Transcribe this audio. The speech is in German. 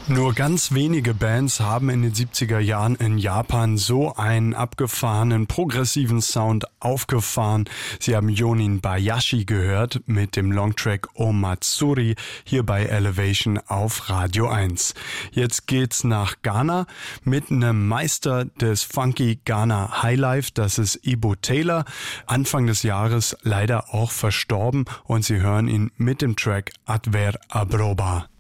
Nur ganz wenige Bands haben in den 70er Jahren in Japan so einen abgefahrenen, progressiven Sound aufgefahren. Sie haben Yonin Bayashi gehört mit dem Longtrack O Matsuri hier bei Elevation auf Radio 1. Jetzt geht's nach Ghana mit einem Meister des Funky Ghana Highlife, das ist Ibo Taylor. Anfang des Jahres leider auch verstorben und Sie hören ihn mit dem Track Adver Abroba.